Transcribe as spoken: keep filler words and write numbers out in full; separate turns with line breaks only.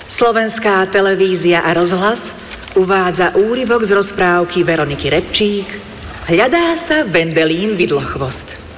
Slovenská televízia a rozhlas uvádza úryvok z rozprávky Veroniky Repčík Hľadá sa Vendelín Vidlochvost.